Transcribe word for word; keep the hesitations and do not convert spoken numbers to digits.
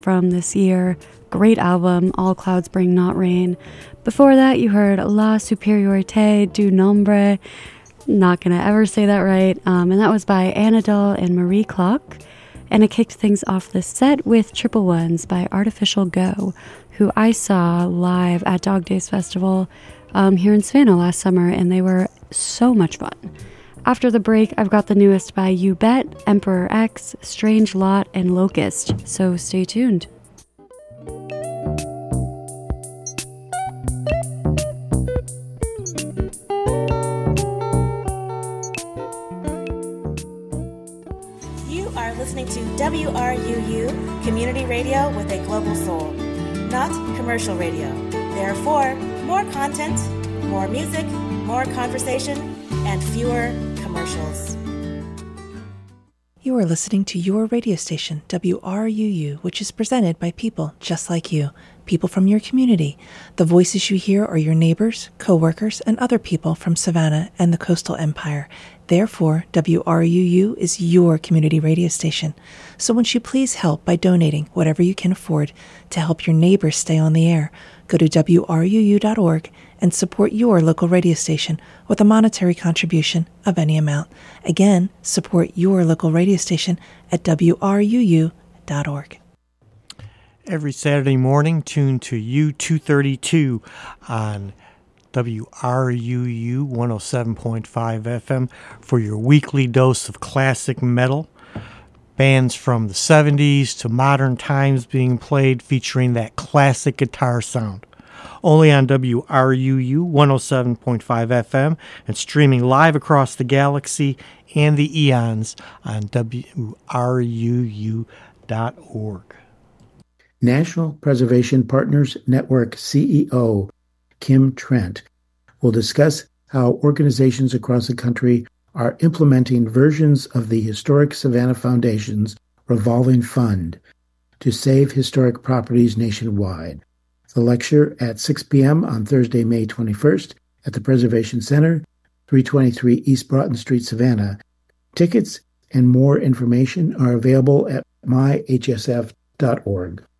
from this year. Great album, All Clouds Bring Not Rain. Before that, you heard La Superiorité du Nombre. Not gonna ever say that right. Um, and that was by Anadol and Marie Clock. And I kicked things off the set with Triple Ones by Artificial Go, who I saw live at Dog Days Festival um, here in Savannah last summer, and they were so much fun. After the break, I've got the newest by You Bet, Emperor X, Strange Lot, and Locust, so stay tuned. Listening to W R U U, community radio with a global soul. Not commercial radio. Therefore, more content, more music, more conversation, and fewer commercials. You are listening to your radio station, W R U U, which is presented by people just like you, people from your community. The voices you hear are your neighbors, co-workers, and other people from Savannah and the Coastal Empire. Therefore, W R U U is your community radio station. So won't you please help by donating whatever you can afford to help your neighbors stay on the air? Go to W R U U dot org and support your local radio station with a monetary contribution of any amount. Again, support your local radio station at W R U U dot org. Every Saturday morning, tune to U two thirty-two on W R U U one oh seven point five F M for your weekly dose of classic metal. Bands from the seventies to modern times being played, featuring that classic guitar sound. Only on W R U U one oh seven point five F M and streaming live across the galaxy and the eons on W R U U dot org. National Preservation Partners Network C E O Kim Trent will discuss how organizations across the country are implementing versions of the Historic Savannah Foundation's revolving fund to save historic properties nationwide. The lecture at six p.m. on Thursday, May twenty-first at the Preservation Center, three twenty-three East Broughton Street, Savannah. Tickets and more information are available at my H S F dot org.